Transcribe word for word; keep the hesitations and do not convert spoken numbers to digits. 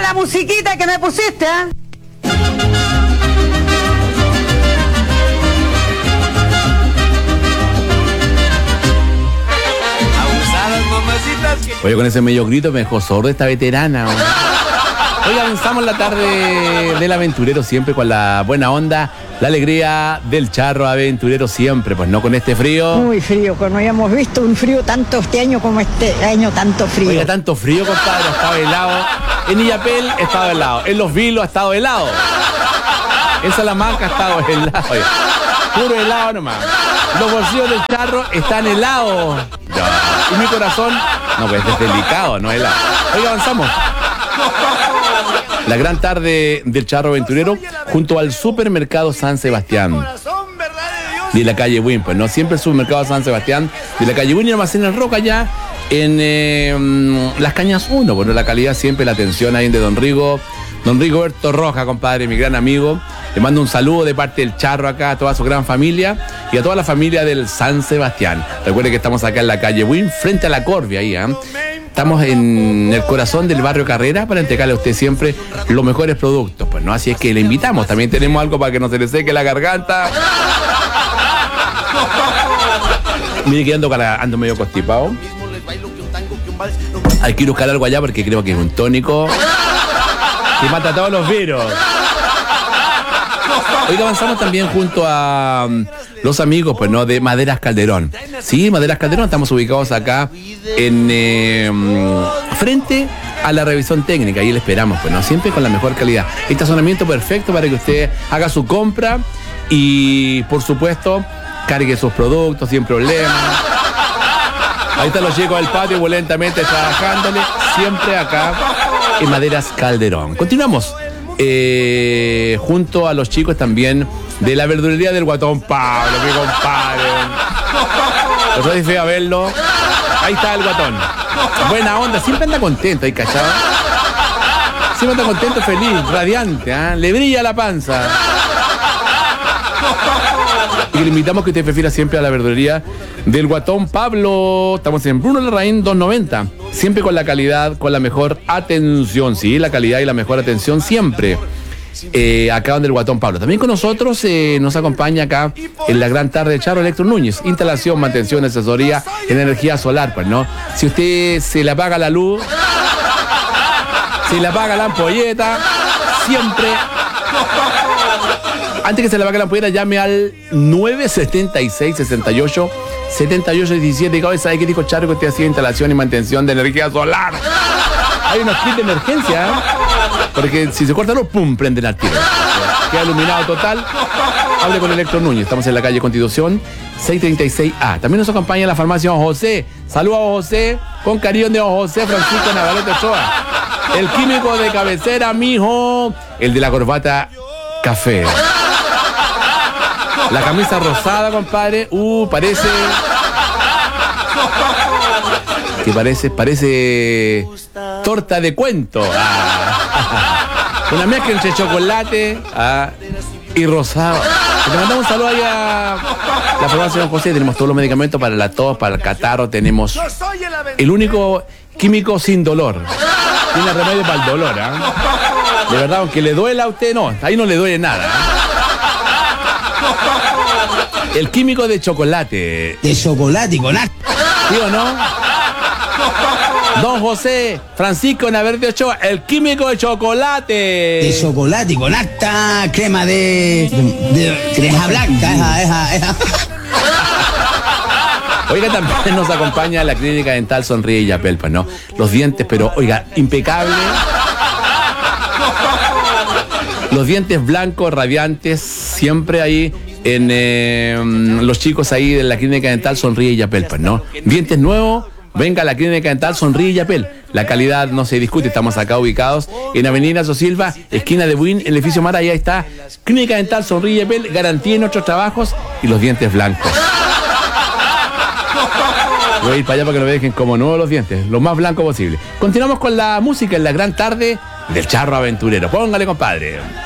la musiquita que me pusiste, ¿eh? Oye, con ese medio grito me dejó sordo esta veterana. Hoy avanzamos la tarde del aventurero siempre con la buena onda, la alegría del charro aventurero siempre, pues no con este frío. Muy frío, que no habíamos visto un frío tanto este año como este año, tanto frío. Oiga, tanto frío, compadre, ha estado helado. En Illapel ha estado helado, en Los Vilos ha estado helado. En Salamanca ha estado helado. Oiga, puro helado nomás. Los bolsillos del charro están helados. Y mi corazón, no, pues es delicado, no helado. Oiga, avanzamos. La gran tarde del charro aventurero junto al supermercado San Sebastián de la calle Win, pues no siempre el supermercado San Sebastián de la calle Win y almacén El Roca ya en eh, Las Cañas uno, bueno, la calidad siempre, la atención ahí de Don Rigo, Don Rigoberto Roja, compadre, mi gran amigo. Le mando un saludo de parte del charro acá a toda su gran familia y a toda la familia del San Sebastián. Recuerde que estamos acá en la calle Win, frente a la Corvia ahí, ¿eh? Estamos en el corazón del barrio Carrera para entregarle a usted siempre los mejores productos, pues no, así es que le invitamos. También tenemos algo para que no se le seque la garganta. Mire que ando, ando medio constipado. Hay que ir a buscar algo allá porque creo que es un tónico que mata a todos los virus. Hoy avanzamos también junto a um, los amigos, pues no, de Maderas Calderón. Sí, Maderas Calderón, estamos ubicados acá en eh, um, frente a la revisión técnica. Ahí le esperamos, pues no, siempre con la mejor calidad. Estacionamiento perfecto para que usted haga su compra y, por supuesto, cargue sus productos sin problema. Ahí están los chicos del patio lentamente trabajándole, siempre acá en Maderas Calderón. Continuamos. Eh, junto a los chicos también de la verdulería del Guatón Pablo, mi compadre. Los soy feo a verlo. Ahí está el Guatón. Buena onda, siempre anda contento ahí, ¿cachado? Siempre anda contento, feliz, radiante, ¿eh? Le brilla la panza. Y le invitamos que usted prefiera siempre a la verdulería del Guatón Pablo. Estamos en Bruno Larraín doscientos noventa. Siempre con la calidad, con la mejor atención. Sí, la calidad y la mejor atención siempre. Eh, acá donde el Guatón Pablo. También con nosotros eh, nos acompaña acá en la gran tarde de Charro Electro Núñez. Instalación, mantención, asesoría en energía solar, pues, ¿no? Si usted se le apaga la luz, se le apaga la ampolleta, siempre... Antes que se le apague la ampolleta, llame al nueve setenta y seis, sesenta y ocho, setenta y ocho, diecisiete. Y ¿sabe qué dijo Charro? Que usted hacía instalación y mantención de energía solar. Hay unos kits de emergencia, ¿eh? Porque si se corta luz, ¡pum!, prenden al tiro. Queda iluminado total. Hable con Electro Núñez. Estamos en la calle Constitución seiscientos treinta y seis A. También nos acompaña la farmacia Don José. Saludos a Don José, con cariño de Don José Francisco Navarrete Ochoa. El químico de cabecera, mijo. El de la corbata café. La camisa rosada, compadre. Uh, parece... Que parece, parece... torta de cuento. Ah. Una mezcla entre chocolate ah, y rosado. Le mandamos un saludo ahí a la farmacia Don José. Tenemos todos los medicamentos para la tos, para el catarro. Tenemos el único químico sin dolor. Tiene remedio para el dolor. ¿eh? De verdad, aunque le duela a usted, no. Ahí no le duele nada. ¿eh? El químico de chocolate. De chocolate y con ¿sí o no? Don José Francisco Navarrete Ochoa, el químico de chocolate. De chocolate y con acta, crema de... de, de crema blanca, esa, esa, esa. Oiga, también nos acompaña la clínica dental Sonríe Illapel, pues, ¿no? Los dientes, pero, oiga, impecable. Los dientes blancos, radiantes, siempre ahí en eh, los chicos ahí de la clínica dental Sonríe Illapel, pues, ¿no? Dientes nuevos, venga a la clínica dental Sonríe Illapel. La calidad no se discute, estamos acá ubicados en Avenida Sosilva, esquina de Buin, el edificio Mara, allá está. Clínica dental Sonríe Illapel, garantía en nuestros trabajos y los dientes blancos. Voy a ir para allá para que lo dejen como nuevos los dientes, lo más blanco posible. Continuamos con la música en la gran tarde del charro aventurero. Póngale, compadre.